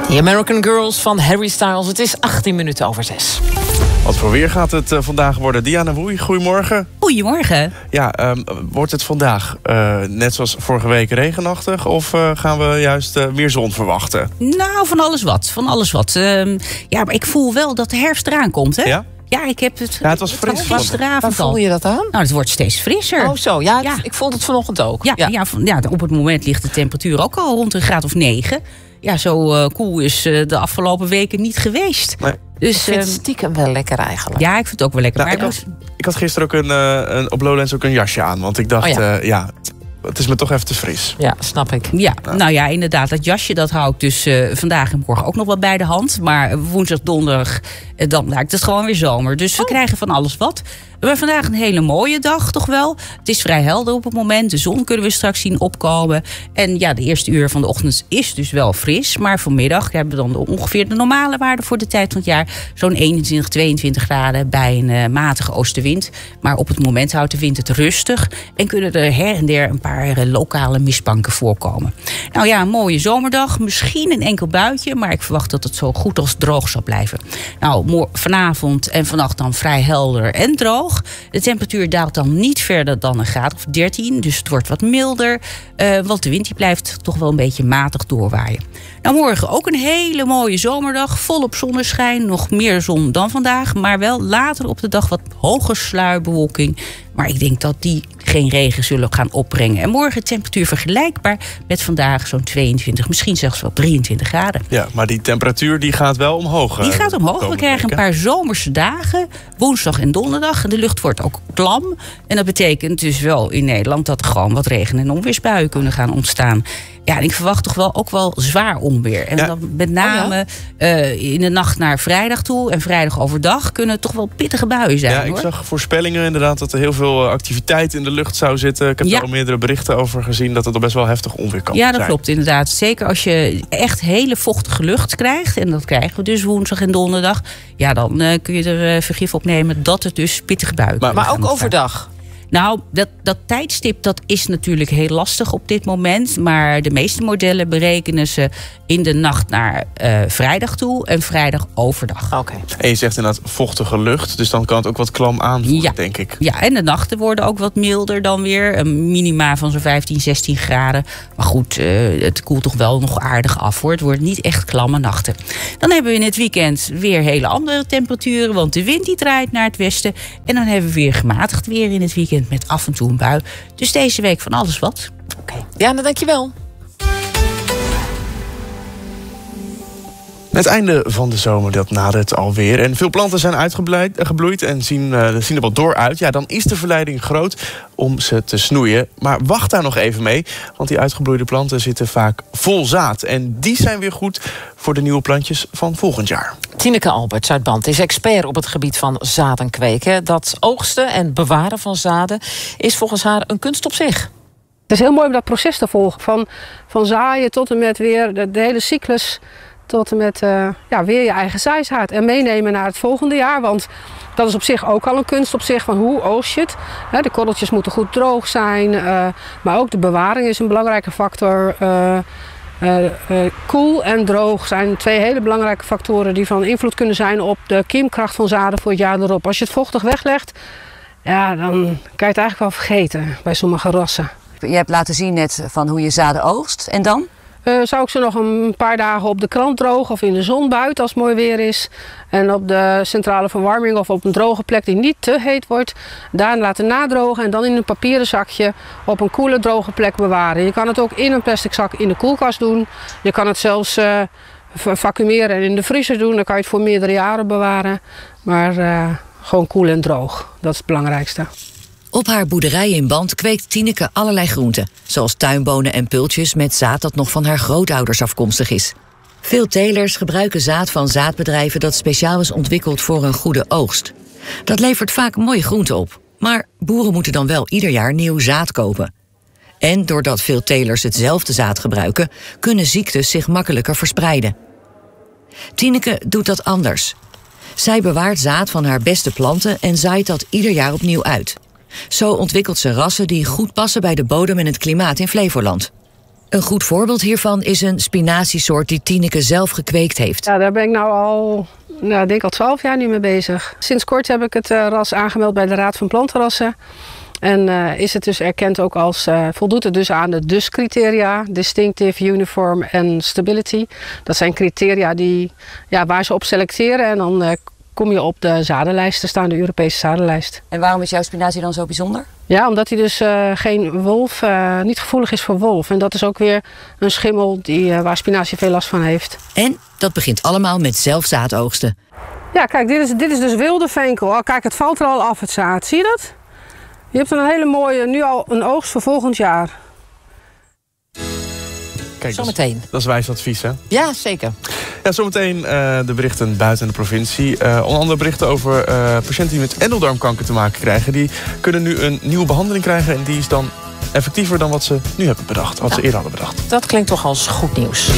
The American Girls van Harry Styles. Het is 18 minuten over 6. Wat voor weer gaat het vandaag worden? Diana Woei, goedemorgen. Goedemorgen. Ja, wordt het vandaag net zoals vorige week regenachtig? Of gaan we juist meer zon verwachten? Nou, van alles wat. Ja, maar ik voel wel dat de herfst eraan komt, hè? Ja? Ja, ik heb het. Ja, het was fris gisteravond Waar voel je dat aan? Nou, het wordt steeds frisser. Oh zo, ja. Ik vond het vanochtend ook. Ja, op het moment ligt de temperatuur ook al rond een graad of 9. Ja, zo koel is de afgelopen weken niet geweest. Nee. Dus, ik vind het stiekem wel lekker eigenlijk. Ja, ik vind het ook wel lekker. Nou, maar ik had gisteren ook op Lowlands ook een jasje aan. Want ik dacht, het is me toch even te fris. Ja, snap ik. Ja, nou ja, inderdaad. Dat jasje dat hou ik dus vandaag en morgen ook nog wel bij de hand. Maar woensdag, donderdag, dan lijkt het gewoon weer zomer. Dus we krijgen van alles wat. We hebben vandaag een hele mooie dag, toch wel. Het is vrij helder op het moment. De zon kunnen we straks zien opkomen. En ja, de eerste uur van de ochtend is dus wel fris. Maar vanmiddag hebben we dan ongeveer de normale waarde voor de tijd van het jaar. Zo'n 21, 22 graden bij een matige oostenwind. Maar op het moment houdt de wind het rustig. En kunnen er her en der een paar lokale mistbanken voorkomen. Nou ja, een mooie zomerdag. Misschien een enkel buitje. Maar ik verwacht dat het zo goed als droog zal blijven. Nou, vanavond en vannacht dan vrij helder en droog. De temperatuur daalt dan niet verder dan een graad of 13. Dus het wordt wat milder. Want de wind die blijft toch wel een beetje matig doorwaaien. Nou, morgen ook een hele mooie zomerdag. Volop zonneschijn. Nog meer zon dan vandaag. Maar wel later op de dag wat hoge sluierbewolking. Maar ik denk dat die geen regen zullen gaan opbrengen. En morgen temperatuur vergelijkbaar met vandaag zo'n 22, misschien zelfs wel 23 graden. Ja, maar die temperatuur die gaat wel omhoog. Die gaat omhoog. We krijgen een paar zomerse dagen. Woensdag en donderdag. En de lucht wordt ook klam. En dat betekent dus wel in Nederland dat er gewoon wat regen- en onweersbuien kunnen gaan ontstaan. Ja, en ik verwacht toch wel ook wel zwaar onweer. En dan met name in de nacht naar vrijdag toe en vrijdag overdag kunnen het toch wel pittige buien zijn. Ja, ik zag voorspellingen inderdaad dat er heel veel activiteit in de lucht zou zitten. Ik heb er al meerdere berichten over gezien dat het er best wel heftig onweer kan zijn. Ja, dat klopt inderdaad. Zeker als je echt hele vochtige lucht krijgt. En dat krijgen we dus woensdag en donderdag. Ja, dan kun je er vergif op nemen dat het dus pittige buien kunnen Maar ook ontstaan. overdag? Nou, dat tijdstip dat is natuurlijk heel lastig op dit moment. Maar de meeste modellen berekenen ze in de nacht naar vrijdag toe en vrijdag overdag. Oké. En je zegt inderdaad vochtige lucht, dus dan kan het ook wat klam aanvoelen, denk ik. Ja, en de nachten worden ook wat milder dan weer. Een minima van zo'n 15, 16 graden. Maar goed, het koelt toch wel nog aardig af, hoor. Het wordt niet echt klamme nachten. Dan hebben we in het weekend weer hele andere temperaturen, want de wind die draait naar het westen. En dan hebben we weer gematigd weer in het weekend met af en toe een bui. Dus deze week van alles wat. Oké. Diana, dankjewel. Het einde van de zomer dat nadert alweer. En veel planten zijn uitgebloeid en zien er wel door uit. Ja, dan is de verleiding groot om ze te snoeien. Maar wacht daar nog even mee. Want die uitgebloeide planten zitten vaak vol zaad. En die zijn weer goed voor de nieuwe plantjes van volgend jaar. Tineke Alberts uit Band is expert op het gebied van zaden kweken. Dat oogsten en bewaren van zaden is volgens haar een kunst op zich. Het is heel mooi om dat proces te volgen. Van zaaien tot en met weer de hele cyclus. Tot en met weer je eigen zaaizaad. En meenemen naar het volgende jaar. Want dat is op zich ook al een kunst op zich. Van hoe oogst je het? De korreltjes moeten goed droog zijn. Maar ook de bewaring is een belangrijke factor. Koel en droog zijn twee hele belangrijke factoren die van invloed kunnen zijn op de kiemkracht van zaden voor het jaar erop. Als je het vochtig weglegt, ja, dan kan je het eigenlijk wel vergeten bij sommige rassen. Je hebt laten zien net van hoe je zaden oogst. En dan? Zou ik ze nog een paar dagen op de krant drogen of in de zon buiten als het mooi weer is. En op de centrale verwarming of op een droge plek die niet te heet wordt. Daar laten nadrogen en dan in een papieren zakje op een koele droge plek bewaren. Je kan het ook in een plastic zak in de koelkast doen. Je kan het zelfs vacuümeren en in de vriezer doen. Dan kan je het voor meerdere jaren bewaren. Maar gewoon koel en droog, dat is het belangrijkste. Op haar boerderij in Band kweekt Tineke allerlei groenten, zoals tuinbonen en pultjes met zaad dat nog van haar grootouders afkomstig is. Veel telers gebruiken zaad van zaadbedrijven dat speciaal is ontwikkeld voor een goede oogst. Dat levert vaak mooie groenten op, maar boeren moeten dan wel ieder jaar nieuw zaad kopen. En doordat veel telers hetzelfde zaad gebruiken, kunnen ziektes zich makkelijker verspreiden. Tineke doet dat anders. Zij bewaart zaad van haar beste planten en zaait dat ieder jaar opnieuw uit. Zo ontwikkelt ze rassen die goed passen bij de bodem en het klimaat in Flevoland. Een goed voorbeeld hiervan is een spinaziesoort die Tineke zelf gekweekt heeft. Ja, daar ben ik nou al, ik denk al 12 jaar nu mee bezig. Sinds kort heb ik het ras aangemeld bij de Raad van Plantenrassen. En is het dus erkend ook als, voldoet het dus aan de DUS-criteria, Distinctive, Uniform en Stability. Dat zijn criteria waar ze op selecteren en dan kom je op de zadenlijst te staan, de Europese zadenlijst. En waarom is jouw spinazie dan zo bijzonder? Ja, omdat hij dus geen wolf, niet gevoelig is voor wolf. En dat is ook weer een schimmel waar spinazie veel last van heeft. En dat begint allemaal met zelf zaadoogsten. Ja, kijk, dit is dus wilde venkel. Oh, kijk, het valt er al af, het zaad. Zie je dat? Je hebt een hele mooie, nu al een oogst voor volgend jaar. Kijk, Zometeen. Dat is wijs advies, hè? Ja, zeker. Ja, zometeen de berichten buiten de provincie. Onder andere berichten over patiënten die met endeldarmkanker te maken krijgen. Die kunnen nu een nieuwe behandeling krijgen. En die is dan effectiever dan wat ze nu hebben bedacht. Wat ze eerder hadden bedacht. Dat klinkt toch als goed nieuws.